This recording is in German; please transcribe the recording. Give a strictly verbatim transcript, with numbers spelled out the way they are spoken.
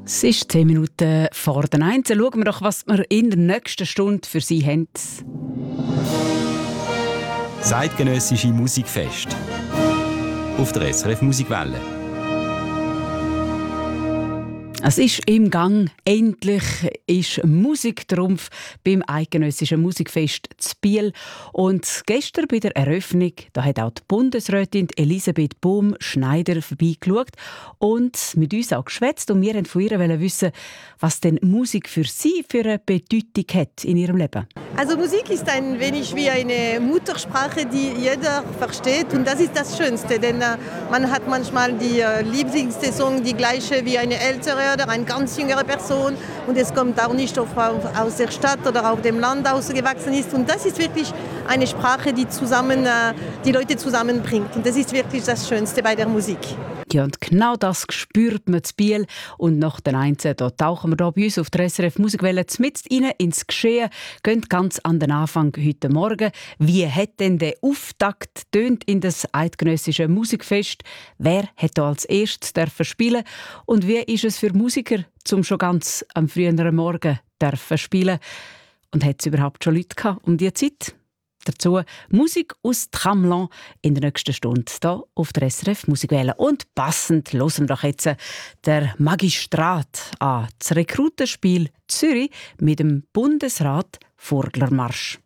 Es ist zehn Minuten vor der eins. Schauen wir doch, was wir in der nächsten Stunde für Sie haben. Zeitgenössische Musikfest auf der S R F Musikwelle. Es ist im Gang. Endlich ist Musiktrumpf beim Eidgenössischen Musikfest zu Biel. Und gestern bei der Eröffnung da hat auch die Bundesrätin Elisabeth Bohm-Schneider vorbeigeschaut und mit uns auch geschwätzt. Und wir wollten von ihr wissen, was denn Musik für sie für eine Bedeutung hat in ihrem Leben. Also Musik ist ein wenig wie eine Muttersprache, die jeder versteht. Und das ist das Schönste, denn äh, man hat manchmal die äh, Lieblingssong, die gleiche wie eine ältere oder eine ganz jüngere Person. Und es kommt auch nicht auf, aus der Stadt oder auf dem Land ausgewachsen ist. Und das ist wirklich eine Sprache, die zusammen, äh, die Leute zusammenbringt. Und das ist wirklich das Schönste bei der Musik. Ja, und genau das spürt man zu Biel. Und nach den Einzelnen da tauchen wir hier bei uns auf der S R F Musikwelle mitten rein ins Geschehen. Gehen ganz an den Anfang heute Morgen. Wie hat denn der Auftakt tönt in das Eidgenössische Musikfest? Wer hat da als erstes dürfen spielen? Und wie ist es für Musiker, zum schon ganz am frühen Morgen dürfen spielen? Und hat es überhaupt schon Leute gehabt um diese Zeit? Dazu Musik aus Tramelan in der nächsten Stunde hier auf der S R F Musikwelle. Und passend hören wir doch jetzt der Magistrat an, das Rekrutenspiel Zürich mit dem Bundesrat Furglermarsch.